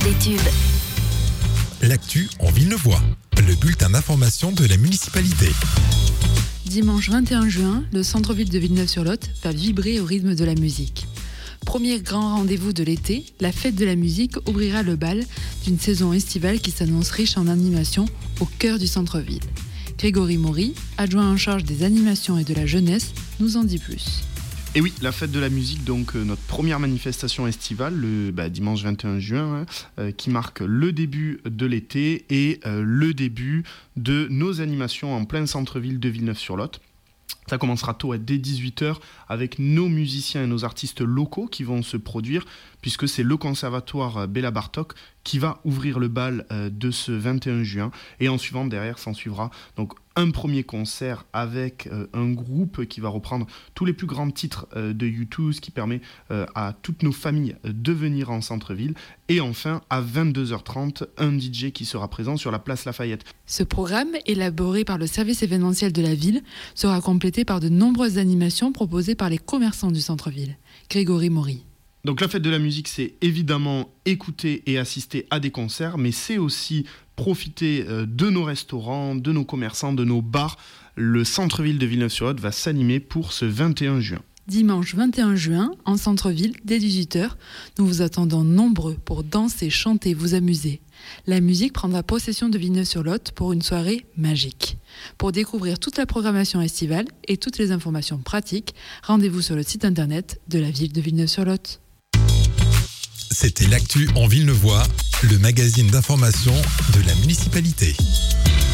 des tubes. L'actu en Villeneuvois, le bulletin d'information de la municipalité. Dimanche 21 juin, le centre-ville de Villeneuve-sur-Lot va vibrer au rythme de la musique. Premier grand rendez-vous de l'été, la fête de la musique ouvrira le bal d'une saison estivale qui s'annonce riche en animations au cœur du centre-ville. Grégory Maury, adjoint en charge des animations et de la jeunesse, nous en dit plus. Et oui, la fête de la musique, donc notre première manifestation estivale, le dimanche 21 juin, qui marque le début de l'été et le début de nos animations en plein centre-ville de Villeneuve-sur-Lot. Ça commencera tôt, dès 18h, avec nos musiciens et nos artistes locaux qui vont se produire, puisque c'est le conservatoire Béla Bartók qui va ouvrir le bal de ce 21 juin. Et en suivant, derrière, s'en suivra donc un premier concert avec un groupe qui va reprendre tous les plus grands titres de U2, ce qui permet à toutes nos familles de venir en centre-ville. Et enfin, à 22h30, un DJ qui sera présent sur la place Lafayette. Ce programme, élaboré par le service événementiel de la ville, sera complété par de nombreuses animations proposées par les commerçants du centre-ville. Grégory Maury. Donc la fête de la musique, c'est évidemment écouter et assister à des concerts, mais c'est aussi profiter de nos restaurants, de nos commerçants, de nos bars. Le centre-ville de Villeneuve-sur-Lot va s'animer pour ce 21 juin. Dimanche 21 juin, en centre-ville, dès 18h, nous vous attendons nombreux pour danser, chanter, vous amuser. La musique prendra possession de Villeneuve-sur-Lot pour une soirée magique. Pour découvrir toute la programmation estivale et toutes les informations pratiques, rendez-vous sur le site internet de la ville de Villeneuve-sur-Lot. C'était l'actu en Villeneuvois, le magazine d'information de la municipalité.